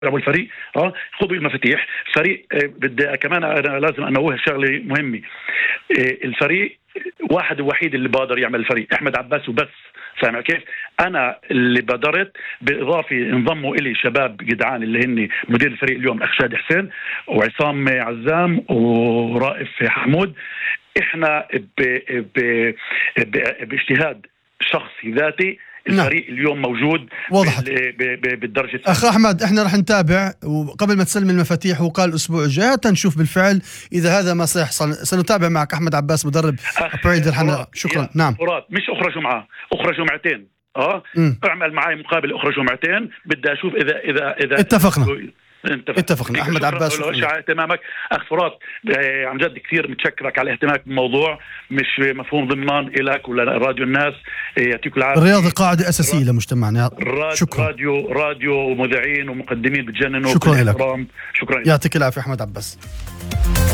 يلعبوا الفريق. خذوا المفاتيح فريق. بدي كمان أنا لازم انوه شغله مهمه. الفريق واحد الوحيد اللي بقدر يعمل الفريق احمد عباس وبس. سامع كيف؟ انا اللي بادرت باضافه انضموا الي شباب جدعان اللي هن مدير الفريق اليوم اخ شادي حسين وعصام عزام ورائف حمود. احنا باجتهاد شخصي ذاتي الفريق اليوم موجود بالدرجة. أخ أحمد احنا رح نتابع، وقبل ما تسلم المفاتيح وقال الأسبوع الجاي تنشوف بالفعل إذا هذا ما سيحصل. سنتابع معك أحمد عباس مدرب بريد الحنا. شكرا. نعم مش أخرى جمعة، أخرى جمعتين. اعمل معي مقابل أخرى جمعتين. بدي أشوف إذا اتفقنا. أحمد عباس شكرا على اهتمامك أخ فرات. عن جد كثير متشكرك على اهتمامك بالموضوع، مش مفهوم ضمنان إلك ولا راديو الناس. يعطيكم العافية. الرياضة قاعدة أساسية لمجتمعنا. شكرا. راديو ومذيعين ومقدمين بتجننوا. شكرا لك. شكرا. يعطيك العافية أحمد عباس.